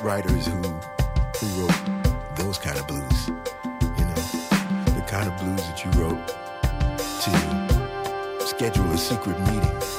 writers who wrote those kind of blues. You know, the kind of blues that you wrote to schedule a secret meeting